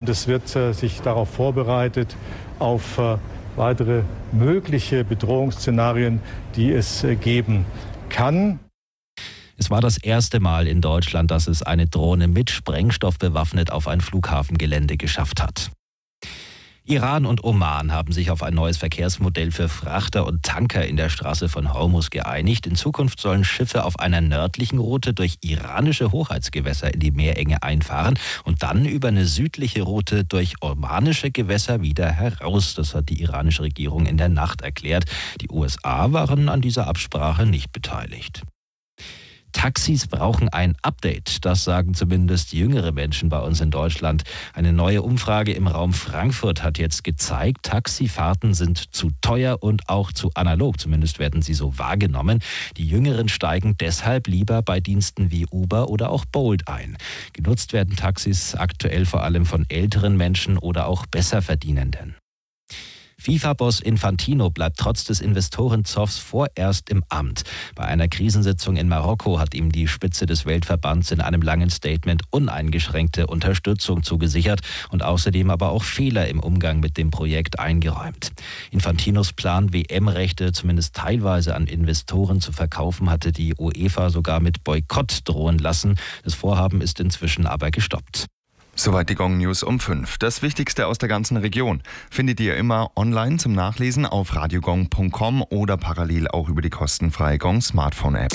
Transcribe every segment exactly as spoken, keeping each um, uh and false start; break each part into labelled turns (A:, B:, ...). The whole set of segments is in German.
A: es wird äh, sich darauf vorbereitet, auf äh, weitere mögliche Bedrohungsszenarien, die es äh, geben kann.
B: Es war das erste Mal in Deutschland, dass es eine Drohne mit Sprengstoff bewaffnet auf ein Flughafengelände geschafft hat. Iran und Oman haben sich auf ein neues Verkehrsmodell für Frachter und Tanker in der Straße von Hormuz geeinigt. In Zukunft sollen Schiffe auf einer nördlichen Route durch iranische Hoheitsgewässer in die Meerenge einfahren und dann über eine südliche Route durch omanische Gewässer wieder heraus. Das hat die iranische Regierung in der Nacht erklärt. Die U S A waren an dieser Absprache nicht beteiligt. Taxis brauchen ein Update, das sagen zumindest jüngere Menschen bei uns in Deutschland. Eine neue Umfrage im Raum Frankfurt hat jetzt gezeigt, Taxifahrten sind zu teuer und auch zu analog, zumindest werden sie so wahrgenommen. Die Jüngeren steigen deshalb lieber bei Diensten wie Uber oder auch Bolt ein. Genutzt werden Taxis aktuell vor allem von älteren Menschen oder auch Besserverdienenden. FIFA-Boss Infantino bleibt trotz des Investorenzoffs vorerst im Amt. Bei einer Krisensitzung in Marokko hat ihm die Spitze des Weltverbands in einem langen Statement uneingeschränkte Unterstützung zugesichert und außerdem aber auch Fehler im Umgang mit dem Projekt eingeräumt. Infantinos Plan, W M-Rechte zumindest teilweise an Investoren zu verkaufen, hatte die UEFA sogar mit Boykott drohen lassen. Das Vorhaben ist inzwischen aber gestoppt.
C: Soweit die Gong News um fünf. Das Wichtigste aus der ganzen Region findet ihr immer online zum Nachlesen auf radiogong punkt com oder parallel auch über die kostenfreie Gong Smartphone App.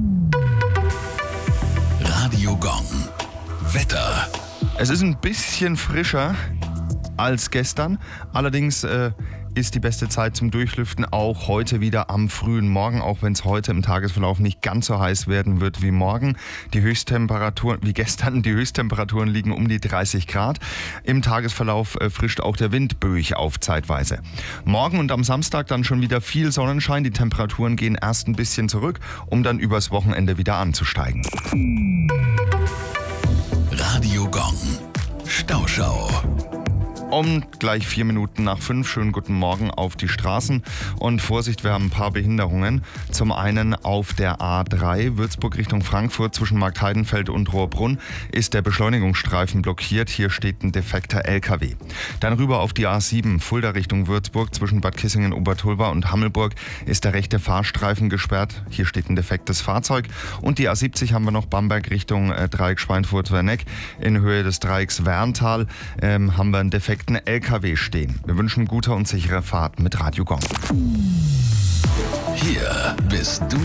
D: Radio Gong. Wetter.
C: Es ist ein bisschen frischer als gestern. Allerdings äh, ist die beste Zeit zum Durchlüften auch heute wieder am frühen Morgen, auch wenn es heute im Tagesverlauf nicht ganz so heiß werden wird wie morgen. Die Höchsttemperaturen, wie gestern, die Höchsttemperaturen liegen um die dreißig Grad. Im Tagesverlauf äh, frischt auch der Wind böig auf zeitweise. Morgen und am Samstag dann schon wieder viel Sonnenschein. Die Temperaturen gehen erst ein bisschen zurück, um dann übers Wochenende wieder anzusteigen.
D: Radio Gong. Stauschau.
C: Um gleich vier Minuten nach fünf. Schönen guten Morgen auf die Straßen. Und Vorsicht, wir haben ein paar Behinderungen. Zum einen auf der A drei, Würzburg Richtung Frankfurt, zwischen Marktheidenfeld und Rohrbrunn, ist der Beschleunigungsstreifen blockiert. Hier steht ein defekter L K W. Dann rüber auf die A sieben, Fulda Richtung Würzburg, zwischen Bad Kissingen, Obertulba und Hammelburg, ist der rechte Fahrstreifen gesperrt. Hier steht ein defektes Fahrzeug. Und die A siebzig haben wir noch, Bamberg Richtung äh, Dreieck Schweinfurt-Werneck. In Höhe des Dreiecks Werntal ähm, haben wir einen defekten L K W stehen. Wir wünschen gute und sichere Fahrt mit Radio Gong.
D: Hier bist du